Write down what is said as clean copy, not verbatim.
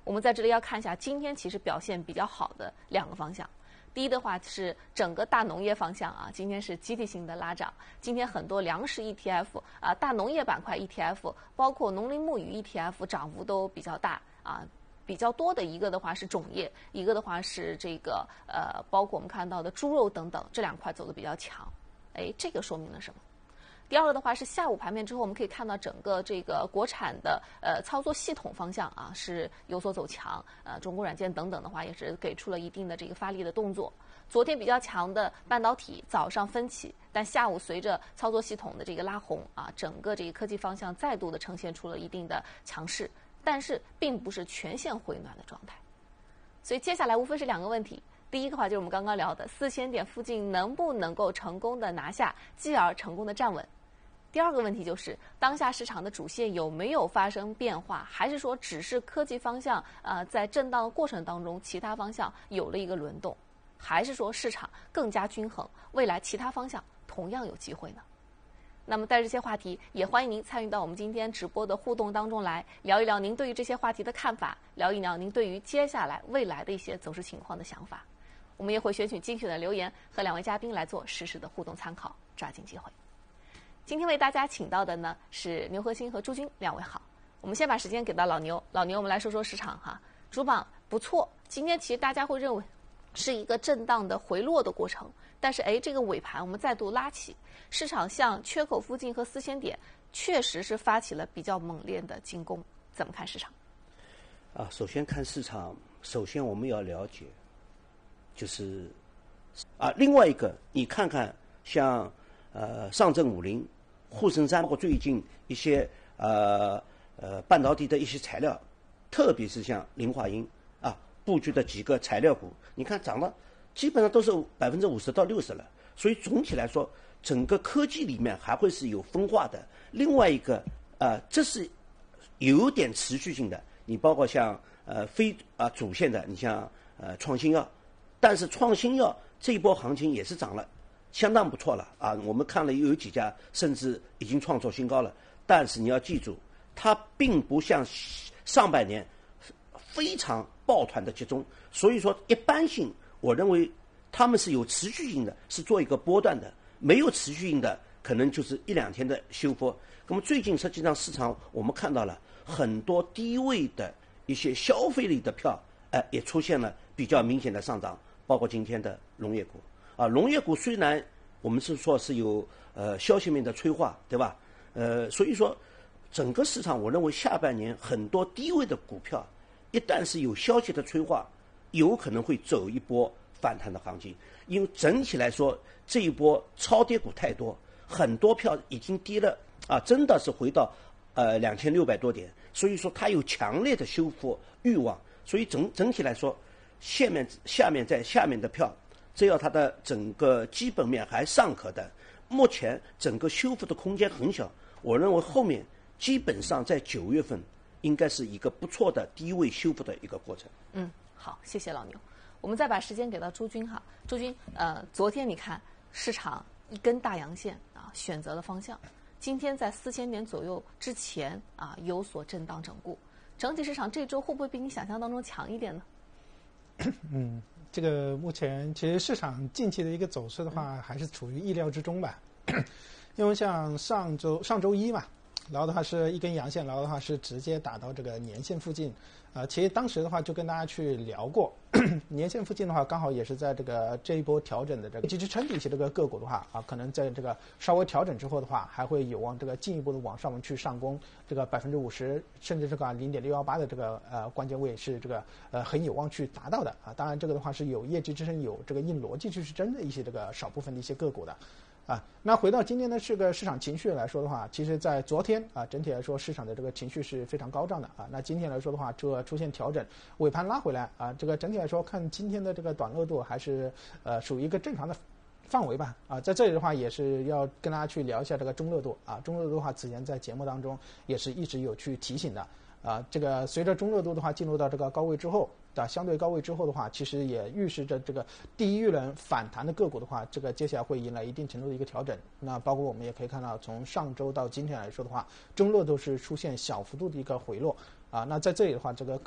我们在这里要看一下今天其实表现比较好的两个方向。第一的话是整个大农业方向啊，今天是集体性的拉涨。今天很多粮食 ETF 啊、大农业板块 ETF， 包括农林牧渔 ETF 涨幅都比较大啊。比较多的一个的话是种业，一个的话是这个包括我们看到的猪肉等等，这两块走的比较强。哎，这个说明了什么？第二个的话是下午盘面之后，我们可以看到整个这个国产的操作系统方向啊是有所走强，中国软件等等的话也是给出了一定的这个发力的动作。昨天比较强的半导体早上分歧，但下午随着操作系统的这个拉红啊，整个这个科技方向再度的呈现出了一定的强势，但是并不是全线回暖的状态。所以接下来无非是两个问题。第一个话就是我们刚刚聊的4000点附近能不能够成功的拿下，继而成功的站稳。第二个问题就是当下市场的主线有没有发生变化，还是说只是科技方向在震荡的过程当中其他方向有了一个轮动，还是说市场更加均衡，未来其他方向同样有机会呢？那么带着这些话题，也欢迎您参与到我们今天直播的互动当中来，聊一聊您对于这些话题的看法，聊一聊您对于接下来未来的一些走势情况的想法。我们也会选取精选的留言和两位嘉宾来做实时的互动参考，抓紧机会。今天为大家请到的呢是牛核心和朱军两位好。我们先把时间给到老牛，老牛我们来说说市场哈，主板不错，今天其实大家会认为是一个震荡的回落的过程，但是这个尾盘我们再度拉起，市场向缺口附近和4000点确实是发起了比较猛烈的进攻，怎么看市场？ 首先看市场，首先我们要了解，就是另外一个你看看像上证50、沪深3，包括最近一些半导体的一些材料，特别是像磷化铟布局的几个材料股，你看涨了基本上都是50%到60%了。所以总体来说，整个科技里面还会是有分化的。另外一个这是有点持续性的，你包括像非主线的，你像创新药，但是创新药这一波行情也是涨了相当不错了我们看了有几家甚至已经创作新高了，但是你要记住，它并不像上半年非常抱团的集中，所以说一般性我认为他们是有持续性的，是做一个波段的，没有持续性的可能就是1-2天的修复。那么最近实际上市场我们看到了很多低位的一些消费类的票也出现了比较明显的上涨，包括今天的农业股农业股虽然我们是说是有消息面的催化，对吧？所以说整个市场我认为下半年很多低位的股票一旦是有消息的催化，有可能会走一波反弹的行情。因为整体来说这一波超跌股太多，很多票已经跌了真的是回到2600多点，所以说它有强烈的修复欲望。所以整体来说，下面的票，只要它的整个基本面还尚可的，目前整个修复的空间很小，我认为后面基本上在9月份应该是一个不错的低位修复的一个过程。 好，谢谢老牛。我们再把时间给到朱军哈，朱军，昨天你看市场一根大阳线选择了方向，今天在4000点左右之前有所震荡整固，整体市场这周会不会比你想象当中强一点呢？ 这个目前其实市场近期的一个走势的话，还是处于意料之中吧。因为像上周一嘛，然后的话是一根阳线，然后的话是直接打到这个年线附近。其实当时的话就跟大家去聊过，年线附近的话刚好也是在这一波调整的这个支撑的一些这个个股的话可能在这个稍微调整之后的话，还会有望这个进一步的往上去上攻这个50%，甚至这个0.618的这个关键位是这个很有望去达到的当然这个的话是有业绩支撑，有这个硬逻辑去支撑的一些这个少部分的一些个股的。那回到今天的这个市场情绪来说的话，其实在昨天整体来说市场的这个情绪是非常高涨的那今天来说的话，这出现调整，尾盘拉回来这个整体来说看今天的这个短热度还是属于一个正常的范围吧在这里的话也是要跟大家去聊一下这个中热度中热度的话，此前在节目当中也是一直有去提醒的这个随着中热度的话进入到这个高位之后相对高位之后的话，其实也预示着这个第一轮反弹的个股的话，这个接下来会迎来一定程度的一个调整。那包括我们也可以看到，从上周到今天来说的话，中热都是出现小幅度的一个回落那在这里的话，这个